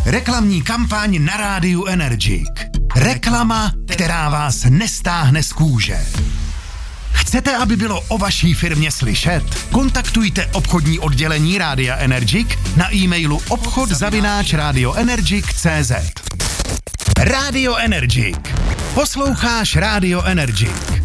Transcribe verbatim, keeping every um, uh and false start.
Reklamní kampaň na rádiu Energic. Reklama, která vás nestáhne z kůže. Chcete, aby bylo o vaší firmě slyšet? Kontaktujte obchodní oddělení Rádia Energic na e-mailu obchod zavináč radioenergic tečka cé zet. Rádio Energic. Posloucháš Rádio Energic.